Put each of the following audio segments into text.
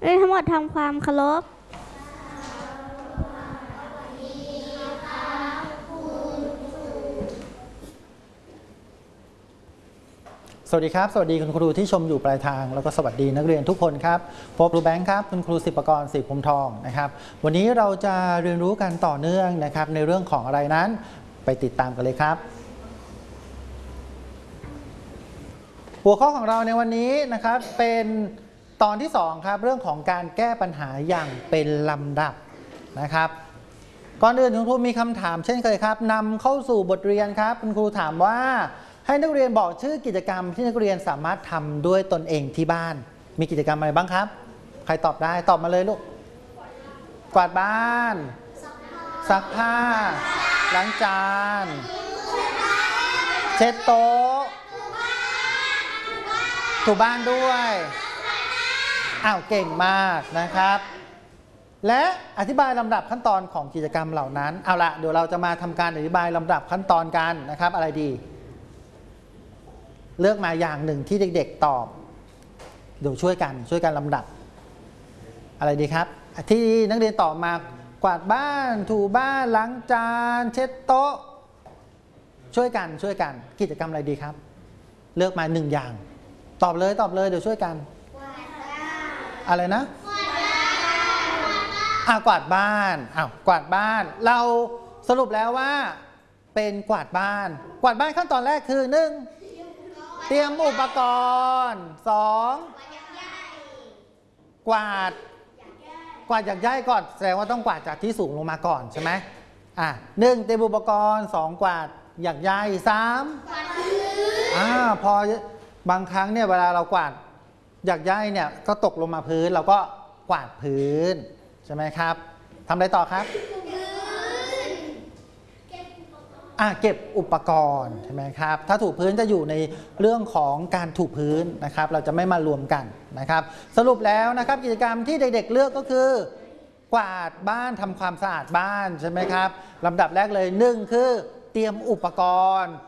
ทั้งหมดทำความเคารพสวัสดีครับสวัสดีคุณครูที่ชมอยู่ปลายทางแล้วก็สวัสดีนักเรียนทุกคนครับพบครูแบงค์ครับคุณครูศิปกรศรีพรหมทองนะครับวันนี้เราจะเรียนรู้กันต่อเนื่องนะครับในเรื่องของอะไรนั้นไปติดตามกันเลยครับหัวข้อของเราในวันนี้นะครับเป็นตอนที่2ครับเรื่องของการแก้ปัญหาอย่างเป็นลำดับนะครับก่อนอื่นคุณครูมีคำถามเช่นเคยครับนำเข้าสู่บทเรียนครับคุณครูถามว่าให้นักเรียนบอกชื่อกิจกรรมที่นักเรียนสามารถทำด้วยตนเองที่บ้านมีกิจกรรมอะไรบ้างครับใครตอบได้ตอบมาเลยลูกกวาดบ้านซักผ้าล้างจานเช็ดโต๊ะถูบ้านด้วยอ้าวเก่งมากนะครับและอธิบายลำดับขั้นตอนของกิจกรรมเหล่านั้นเอาละเดี๋ยวเราจะมาทำการอธิบายลำดับขั้นตอนกันนะครับอะไรดีเลือกมาอย่างหนึ่งที่เด็กๆตอบเดี๋ยวช่วยกันลำดับอะไรดีครับที่นักเรียนตอบมากวาดบ้านถูบ้านล้างจานเช็ดโต๊ะช่วยกันกิจกรรมอะไรดีครับเลือกมา1อย่างตอบเลยเดี๋ยวช่วยกันอะไรนะกวาดบ้านกวาดบ้านเราสรุปแล้วว่าเป็นกวาดบ้านขั้นตอนแรกคือ1เตรียมอุปกรณ์2กวาดหยักหญ้ายก่อนแสดงว่าต้องกวาดจากที่สูงลงมาก่อนใช่ไหม1เตรียมอุปกรณ์2กวาดหยักหญ้าย3พอบางครั้งเนี่ยเวลาเรากวาดหยักหญ้ายเนี่ยก็ตกลงมาพื้นเราก็กวาดพื้นใช่ไหมครับทำอะไรต่อครับเก็บอุปกรณ์ใช่ไหมครับถ้าถูพื้นจะอยู่ในเรื่องของการถูพื้นนะครับเราจะไม่มารวมกันนะครับสรุปแล้วนะครับกิจกรรมที่เด็กๆเลือกก็คือกวาดบ้านทำความสะอาดบ้านใช่ไหมครับลำดับแรกเลย1คือเตรียมอุปกรณ์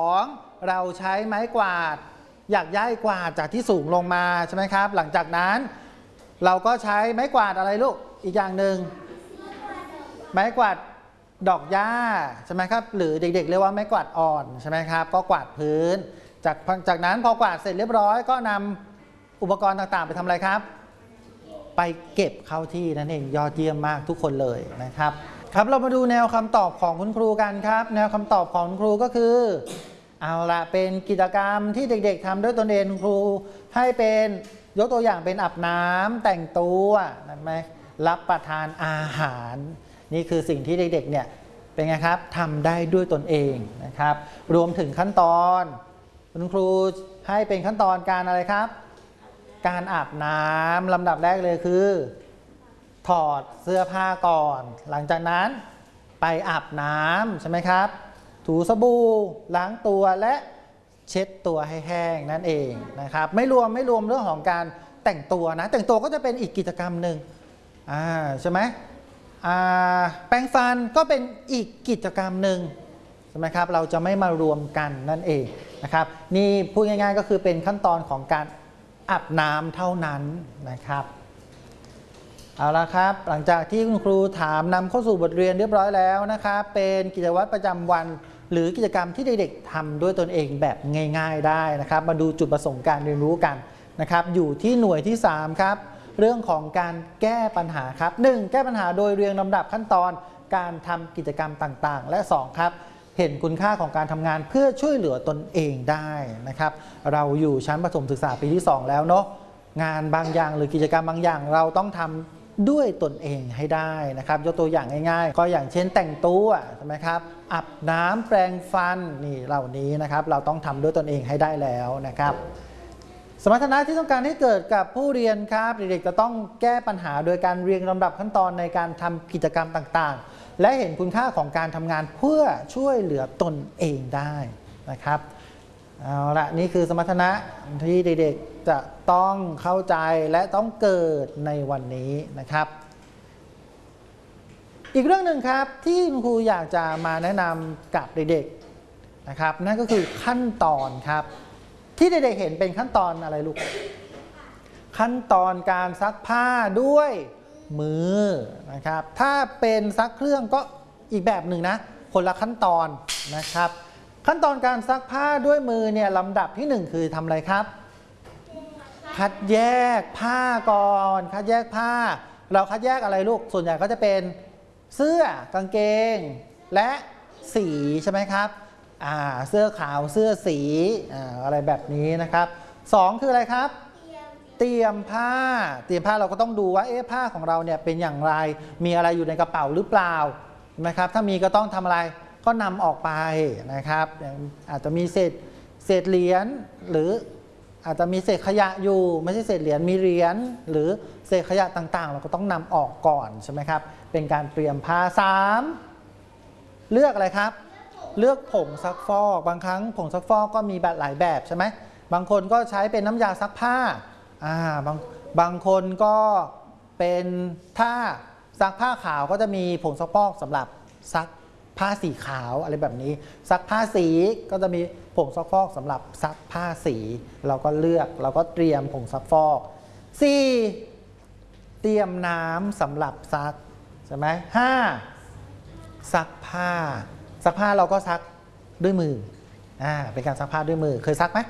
2เราใช้ไม้กวาดหยักหญ้ายกวาดจากที่สูงลงมาใช่ไหมครับหลังจากนั้นเราก็ใช้ไม้กวาดอะไรลูกอีกอย่างหนึ่งไม้กวาดดอกหญ้าใช่ไหมครับหรือเด็กๆเรียกว่าไม้กวาดอ่อนใช่ไหมครับก็กวาดพื้นจากนั้นพอกวาดเสร็จเรียบร้อยก็นำอุปกรณ์ต่างๆไปทำอะไรครับไปเก็บเข้าที่นั่นเองยอดเยี่ยมมากทุกคนเลยนะครับครับเรามาดูแนวคำตอบของคุณครูกันครับแนวคำตอบของคุณครูก็คือเอาละเป็นกิจกรรมที่เด็กๆทำด้วยตนเองครูให้เป็นยกตัวอย่างเป็นอาบน้ำแต่งตัวนั่นไหมรับประทานอาหารนี่คือสิ่งที่เด็กๆเนี่ยเป็นไงครับทำได้ด้วยตนเองนะครับรวมถึงขั้นตอนคุณครูให้เป็นขั้นตอนการอะไรครับการอาบน้ำลำดับแรกเลยคือถอดเสื้อผ้าก่อนหลังจากนั้นไปอาบน้ำใช่ไหมครับถูสบู่ล้างตัวและเช็ดตัวให้แห้งนั่นเองนะครับไม่รวมเรื่องของการแต่งตัวนะแต่งตัวก็จะเป็นอีกกิจกรรมหนึ่งใช่ไหมแปรงฟันก็เป็นอีกกิจกรรมหนึ่งใช่ไหมครับเราจะไม่มารวมกันนั่นเองนะครับนี่พูดง่ายๆก็คือเป็นขั้นตอนของการอาบน้ำเท่านั้นนะครับเอาละครับหลังจากที่คุณครูถามนำเข้าสู่บทเรียนเรียบร้อยแล้วนะครับเป็นกิจวัตรประจำวันหรือกิจกรรมที่เด็กๆทำด้วยตนเองแบบง่ายๆได้นะครับมาดูจุดประสงค์การเรียนรู้กันนะครับอยู่ที่หน่วยที่3ครับเรื่องของการแก้ปัญหาครับ1แก้ปัญหาโดยเรียงลำดับขั้นตอนการทำกิจกรรมต่างๆและ2ครับเห็นคุณค่าของการทำงานเพื่อช่วยเหลือตนเองได้นะครับเราอยู่ชั้นประถมศึกษาปีที่2แล้วเนาะงานบางอย่างหรือกิจกรรมบางอย่างเราต้องทำด้วยตนเองให้ได้นะครับยกตัวอย่างง่ายๆก็อย่างเช่นแต่งตัวใช่ไหมครับอาบน้ำแปรงฟันนี่เหล่านี้นะครับเราต้องทำด้วยตนเองให้ได้แล้วนะครับสมรรถนะที่ต้องการให้เกิดกับผู้เรียนครับเด็กๆจะต้องแก้ปัญหาโดยการเรียงลำดับขั้นตอนในการทำกิจกรรมต่างๆและเห็นคุณค่าของการทำงานเพื่อช่วยเหลือตนเองได้นะครับเอาละนี่คือสมรรถนะที่เด็กๆจะต้องเข้าใจและต้องเกิดในวันนี้นะครับอีกเรื่องหนึ่งครับที่คุณครูอยากจะมาแนะนำกับเด็กๆนะครับนั่นก็คือขั้นตอนครับที่เด็กๆเห็นเป็นขั้นตอนอะไรลูกขั้นตอนการซักผ้าด้วยมือนะครับถ้าเป็นซักเครื่องก็อีกแบบหนึ่งนะคนละขั้นตอนนะครับขั้นตอนการซักผ้าด้วยมือเนี่ยลำดับที่1คือทำอะไรครับคัดแยกผ้าก่อนคัดแยกผ้าเราคัดแยกอะไรลูกส่วนใหญ่ก็จะเป็นเสื้อกางเกงและสีใช่ไหมครับเสื้อขาวเสื้อสีอะไรแบบนี้นะครับ2คืออะไรครับเตรียมผ้าเราก็ต้องดูว่าผ้าของเราเนี่ยเป็นอย่างไรมีอะไรอยู่ในกระเป๋าหรือเปล่านะครับถ้ามีก็ต้องทำอะไรก็นำออกไปนะครับอาจจะมีเศษเหรียญหรืออาจจะมีเศษขยะอยู่ไม่ใช่เศษเหรียญมีเหรียญหรือเศษขยะต่างๆเราก็ต้องนำออกก่อนใช่ไหมครับเป็นการเตรียมผ้า3เลือกอะไรครับเลือกผงซักฟอกบางครั้งผงซักฟอกก็มีแบบหลายแบบใช่ไหมบางคนก็ใช้เป็นน้ำยาซักผ้าบางคนก็เป็นถ้าซักผ้าขาวก็จะมีผงซักฟอกสำหรับซักผ้าสีขาวอะไรแบบนี้ซักผ้าสีก็จะมีผงซักฟอกสำหรับซักผ้าสีเราก็เลือกเราก็เตรียมผงซักฟอก4เตรียมน้ำสำหรับซักใช่ไหม5ซักผ้าเราก็ซักด้วยมือเป็นการซักผ้าด้วยมือเคยซักไหม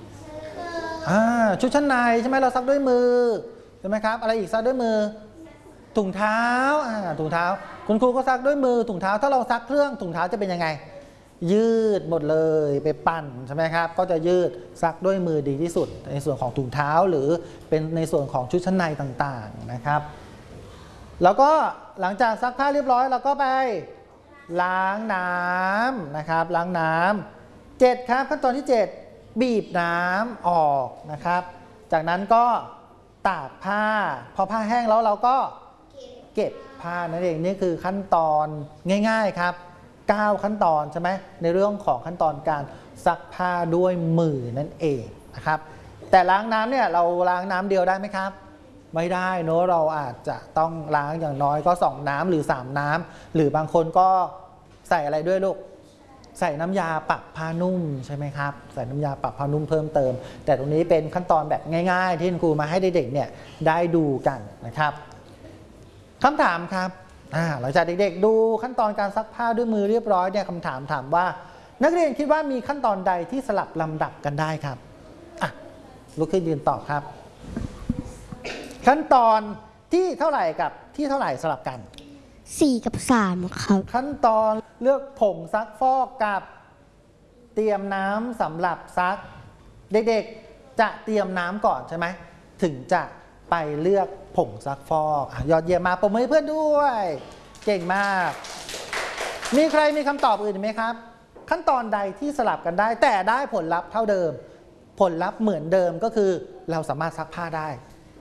ชุดชั้นในใช่ไหมเราซักด้วยมือใช่ไหมครับอะไรอีกซักด้วยมือถุงเท้าถุงเท้าคุณครูก็ซักด้วยมือถุงเท้าถ้าเราซักเครื่องถุงเท้าจะเป็นยังไงยืดหมดเลยไปปั่นใช่ไหมครับก็จะยืดซักด้วยมือดีที่สุดในส่วนของถุงเท้าหรือเป็นในส่วนของชุดชั้นในต่างๆนะครับแล้วก็หลังจากซักผ้าเรียบร้อยเราก็ไปล้างน้ำนะครับล้างน้ำ7ครับขั้นตอนที่7บีบน้ำออกนะครับจากนั้นก็ตากผ้าพอผ้าแห้งแล้วเราก็เก็บผ้านั่นเองนี่คือขั้นตอนง่ายๆครับ9ขั้นตอนใช่ไหมในเรื่องของขั้นตอนการซักผ้าด้วยมือนั่นเองนะครับแต่ล้างน้ำเนี่ยเราล้างน้ำเดียวได้ไหมครับไม่ได้เนอะเราอาจจะต้องล้างอย่างน้อยก็2น้ำหรือ3น้ำหรือบางคนก็ใส่อะไรด้วยลูกใส่น้ำยาปรับผ้านุ่มใช่ไหมครับใส่น้ำยาปรับผ้านุ่มเพิ่มเติมแต่ตรงนี้เป็นขั้นตอนแบบง่ายๆที่คุณครูมาให้เด็กๆเนี่ยได้ดูกันนะครับคำถามครับหลังจากเด็กๆดูขั้นตอนการซักผ้าด้วยมือเรียบร้อยเนี่ยคำถามถามว่านักเรียนคิดว่ามีขั้นตอนใดที่สลับลำดับกันได้ครับลุกขึ้นยืนตอบครับขั้นตอนที่เท่าไหร่กับที่เท่าไหร่สลับกัน 4 กับ 3ครับขั้นตอนเลือกผงซักฟอกกับเตรียมน้ำสำหรับซักเด็กๆจะเตรียมน้ำก่อนใช่ไหมถึงจะไปเลือกผงซักฟอกยอดเยี่ยมมากปรบมือให้เพื่อนด้วยเก่งมากมีใครมีคำตอบอื่นไหมครับขั้นตอนใดที่สลับกันได้แต่ได้ผลลัพธ์เท่าเดิมผลลัพธ์เหมือนเดิมก็คือเราสามารถซักผ้าได้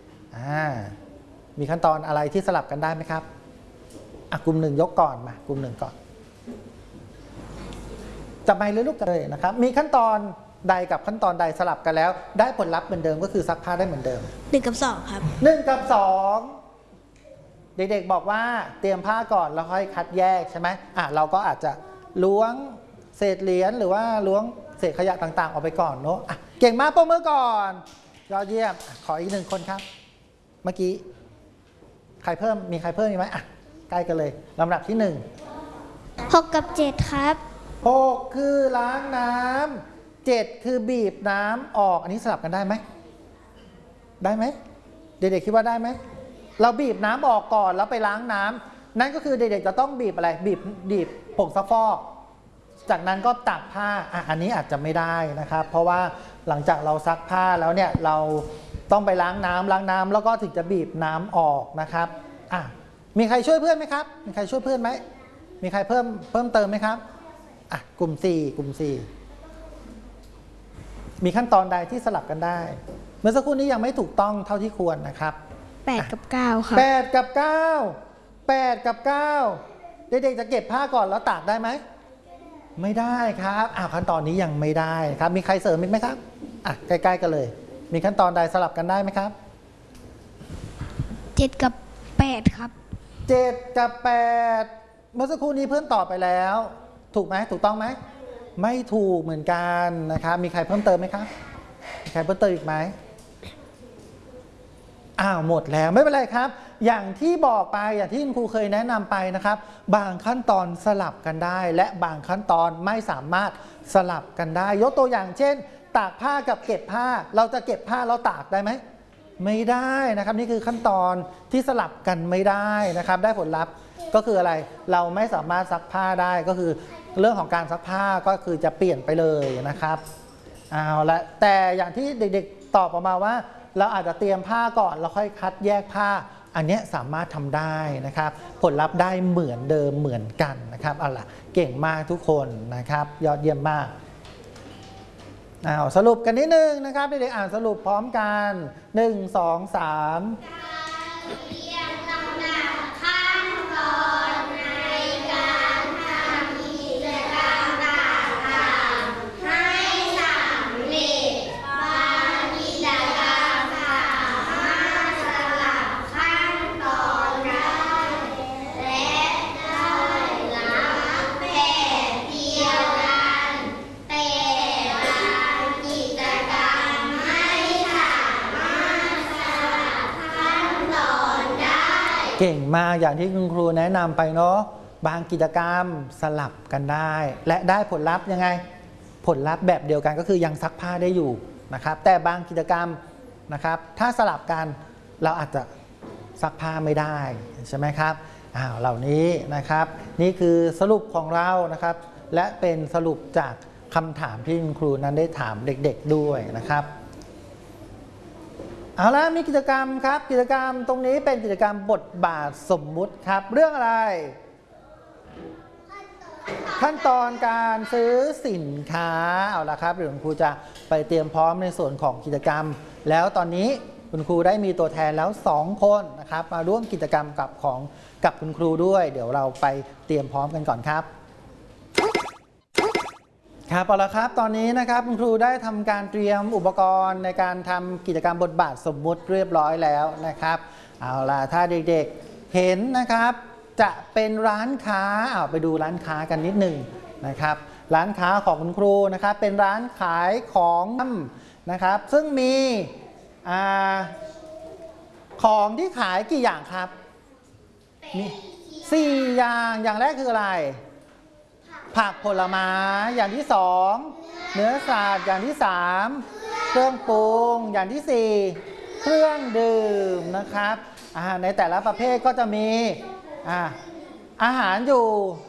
มีขั้นตอนอะไรที่สลับกันได้ไหมครับกลุ่ม1ยกก่อนมากลุ่ม1ก่อนจับไมค์เลยลูกเลยนะครับมีขั้นตอนใดกับขั้นตอนใดสลับกันแล้วได้ผลลัพธ์เหมือนเดิมก็คือซักผ้าได้เหมือนเดิม 1 กับ 2ครับ 1 กับ 2เด็กๆบอกว่าเตรียมผ้าก่อนแล้วค่อยคัดแยกใช่ไหมเราก็อาจจะล้วงเศษเหรียญหรือว่าล้วงเศษขยะต่างๆออกไปก่อนเนาะเก่งมากปรบมือก่อนยอดเยี่ยมขออีก1คนครับเมื่อกี้ใครเพิ่มมีใครเพิ่มมีไหมใกล้กันเลยลำดับที่ 6 กับ 7ครับ 6คือล้างน้ำ7คือบีบน้ำออกอันนี้สลับกันได้ไหมได้ไหมเด็กๆคิดว่าได้ไหมเราบีบน้ำออกก่อนแล้วไปล้างน้ำนั่นก็คือเด็กๆจะต้องบีบอะไรบีบผงซักฟอกจากนั้นก็ตากผ้าอันนี้อาจจะไม่ได้นะครับเพราะว่าหลังจากเราซักผ้าแล้วเนี่ยเราต้องไปล้างน้ำแล้วก็ถึงจะบีบน้ำออกนะครับมีใครช่วยเพื่อนไหมครับมีใครช่วยเพื่อนไหมมีใครเพิ่มเติมไหมครับกลุ่ม4มีขั้นตอนใดที่สลับกันได้เมื่อสักครู่นี้ยังไม่ถูกต้องเท่าที่ควรนะครับ 8 กับ 9ครับ 8 กับ 9เด็กๆจะเก็บผ้าก่อนแล้วตากได้ไหมไม่ได้ครับขั้นตอนนี้ยังไม่ได้ครับมีใครเสริมอีกไหมครับใกล้ๆกันเลยมีขั้นตอนใดสลับกันได้ไหมครับ 7 กับ 8ครับ 7 กับ 8เมื่อสักครู่นี้เพื่อนตอบไปแล้วถูกไหมถูกต้องไหมไม่ถูกเหมือนกันนะครับมีใครเพิ่มเติมไหมครับมีใครเพิ่มเติมอีกไหมหมดแล้วไม่เป็นไรครับอย่างที่บอกไปอย่างที่คุณครูเคยแนะนำไปนะครับบางขั้นตอนสลับกันได้และบางขั้นตอนไม่สามารถสลับกันได้ยกตัวอย่างเช่นตากผ้ากับเก็บผ้าเราจะเก็บผ้าเราตากได้ไหมไม่ได้นะครับนี่คือขั้นตอนที่สลับกันไม่ได้นะครับได้ผลลัพธ์ก็คืออะไรเราไม่สามารถซักผ้าได้ก็คือเรื่องของการซักผ้าก็คือจะเปลี่ยนไปเลยนะครับเอาละแต่อย่างที่เด็กๆตอบออกมาว่าเราอาจจะเตรียมผ้าก่อนแล้วค่อยคัดแยกผ้าอันนี้สามารถทำได้นะครับผลลัพธ์ได้เหมือนเดิมเหมือนกันนะครับเอาล่ะเก่งมากทุกคนนะครับยอดเยี่ยมมากสรุปกันนิดนึงนะครับเด็กๆอ่านสรุปพร้อมกัน1 2 3เก่งมากอย่างที่คุณครูแนะนำไปเนาะบางกิจกรรมสลับกันได้และได้ผลลัพธ์ยังไงผลลัพธ์แบบเดียวกันก็คือยังซักผ้าได้อยู่นะครับแต่บางกิจกรรมนะครับถ้าสลับกันเราอาจจะซักผ้าไม่ได้ใช่ไหมครับเหล่านี้นะครับนี่คือสรุปของเรานะครับและเป็นสรุปจากคำถามที่คุณครูนั้นได้ถามเด็กๆด้วยนะครับเอาละมีกิจกรรมครับกิจกรรมตรงนี้เป็นกิจกรรมบทบาทสมมุติครับเรื่องอะไรขั้นตอนการซื้อสินค้าเอาละครับเดี๋ยวคุณครูจะไปเตรียมพร้อมในส่วนของกิจกรรมแล้วตอนนี้คุณครูได้มีตัวแทนแล้ว2 คนนะครับมาร่วมกิจกรรมกับคุณครูด้วยเดี๋ยวเราไปเตรียมพร้อมกันก่อนครับครับเอาละครับตอนนี้นะครับคุณครูได้ทำการเตรียมอุปกรณ์ในการทำกิจกรรมบทบาทสมมุติเรียบร้อยแล้วนะครับเอาล่ะถ้าเด็กๆเห็นนะครับจะเป็นร้านค้าไปดูร้านค้ากันนิดหนึ่งนะครับร้านค้าของคุณครูนะครับเป็นร้านขายของนะครับซึ่งมีของที่ขายกี่อย่างครับมี4 อย่างแรกคืออะไรผักผลไม้อย่างที่2เนื้อสัตว์อย่างที่3เครื่องปรุงอย่างที่4เครื่องดื่มนะครับในแต่ละประเภทก็จะมีอาหารอยู่